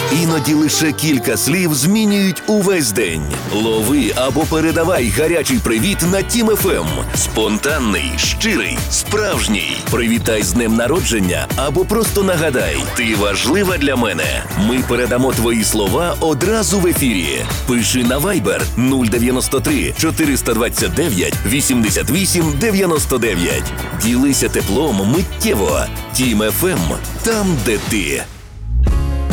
Іноді лише кілька слів змінюють увесь день. Лови або передавай гарячий привіт на Тім ФМ. Спонтанний, щирий, справжній. Привітай з днем народження або просто нагадай, ти важлива для мене. Ми передамо твої слова одразу в ефірі. Пиши на Viber 093 429 88 99. Ділися теплом миттєво. Тім ФМ – там, де ти.